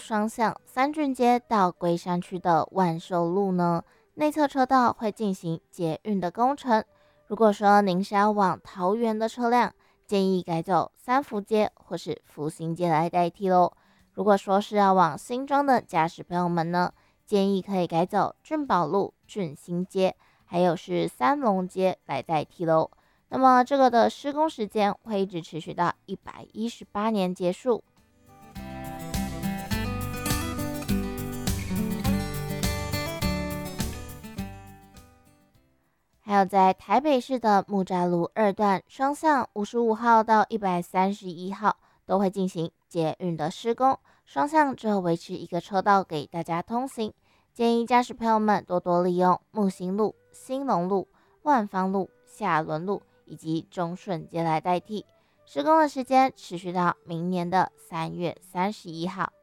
双向三郡街到龟山区的万寿路呢，内侧车道会进行捷运的工程。如果说您是要往桃园的车辆，建议改走三福街或是福兴街来代替咯。如果说是要往新庄的驾驶朋友们呢，建议可以改走俊宝路、俊兴街，还有是三龙街来代替咯。那么这个的施工时间会一直持续到118年结束。还有在台北市的木栅路二段双向55号到131号都会进行捷运的施工，双向只有维持一个车道给大家通行。建议驾驶朋友们多多利用木星路、兴隆路、万芳路、下仑路以及中顺街来代替。施工的时间持续到明年的3月31号。